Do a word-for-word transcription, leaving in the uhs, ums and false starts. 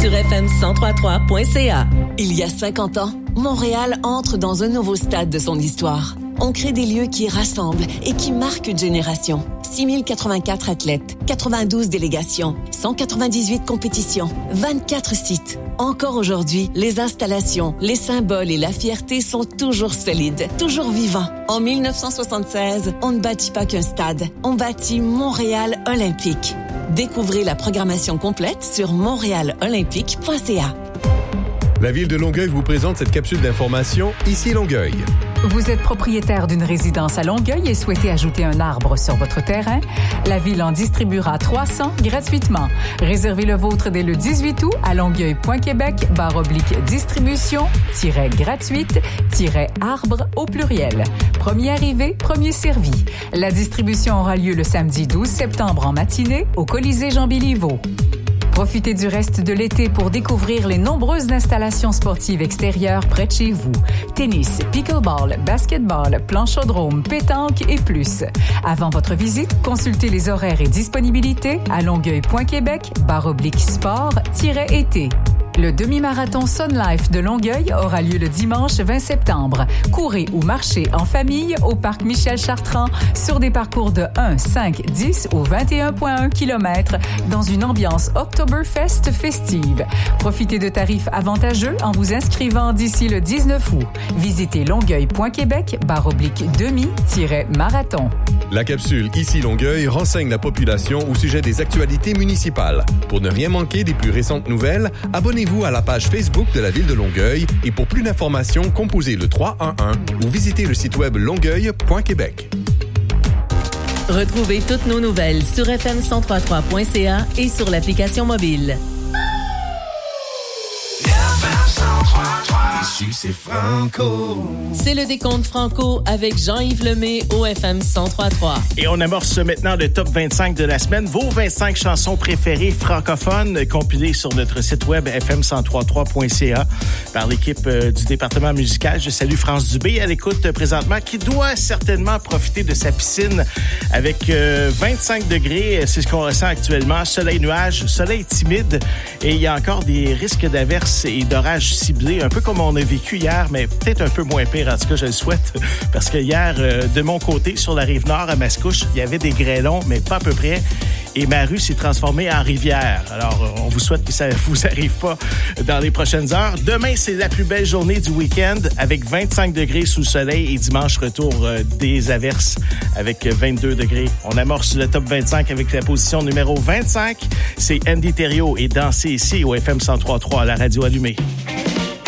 sur f m cent trois trois point c a. Il y a cinquante ans, Montréal entre dans un nouveau stade de son histoire. On crée des lieux qui rassemblent et qui marquent une génération. six mille quatre-vingt-quatre athlètes, quatre-vingt-douze délégations, cent quatre-vingt-dix-huit compétitions, vingt-quatre sites. Encore aujourd'hui, les installations, les symboles et la fierté sont toujours solides, toujours vivants. En mille neuf cent soixante-seize, on ne bâtit pas qu'un stade, on bâtit Montréal Olympique. Découvrez la programmation complète sur montréal olympique point c a. La Ville de Longueuil vous présente cette capsule d'information Ici Longueuil. Vous êtes propriétaire d'une résidence à Longueuil et souhaitez ajouter un arbre sur votre terrain? La Ville en distribuera trois cents gratuitement. Réservez le vôtre dès le dix-huit août à longueuil.québec barre oblique distribution tiret gratuite tiret arbre au pluriel. Premier arrivé, premier servi. La distribution aura lieu le samedi douze septembre en matinée au Colisée Jean Béliveau. Profitez du reste de l'été pour découvrir les nombreuses installations sportives extérieures près de chez vous. Tennis, pickleball, basketball, planchaudrome, pétanque et plus. Avant votre visite, consultez les horaires et disponibilités à longueuil.québec barre oblique sport-été. Le demi-marathon Sun Life de Longueuil aura lieu le dimanche vingt septembre. Courez ou marchez en famille au parc Michel Chartrand sur des parcours de un, cinq, dix ou vingt et un virgule un kilomètres dans une ambiance Oktoberfest festive. Profitez de tarifs avantageux en vous inscrivant d'ici le dix-neuf août. Visitez longueuil.québec barre oblique demi-marathon. La capsule Ici Longueuil renseigne la population au sujet des actualités municipales. Pour ne rien manquer des plus récentes nouvelles, abonnez-vous à la page Facebook de la Ville de Longueuil et pour plus d'informations, composez le trois un un ou visitez le site web longueuil point québec. Retrouvez toutes nos nouvelles sur f m cent trois trois point c a et sur l'application mobile. Ici, c'est Franco. C'est le décompte Franco avec Jean-Yves Lemay au F M cent trois trois. Et on amorce maintenant le top vingt-cinq de la semaine. Vos vingt-cinq chansons préférées francophones compilées sur notre site web f m cent trois trois point c a par l'équipe euh, du département musical. Je salue France Dubé à l'écoute euh, présentement qui doit certainement profiter de sa piscine avec euh, vingt-cinq degrés. C'est ce qu'on ressent actuellement. Soleil, nuage, soleil timide et il y a encore des risques d'averses et d'orages ciblés, un peu comme on a vécu hier, mais peut-être un peu moins pire. En tout cas, je le souhaite, parce que hier, euh, de mon côté, sur la rive nord, à Mascouche, il y avait des grêlons, mais pas à peu près. Et ma rue s'est transformée en rivière. Alors, on vous souhaite que ça vous arrive pas dans les prochaines heures. Demain, c'est la plus belle journée du week-end avec vingt-cinq degrés sous le soleil et dimanche, retour euh, des averses avec vingt-deux degrés. On amorce le top vingt-cinq avec la position numéro vingt-cinq. C'est Andy Thériault et Danser ici au F M cent trois trois à la radio allumée.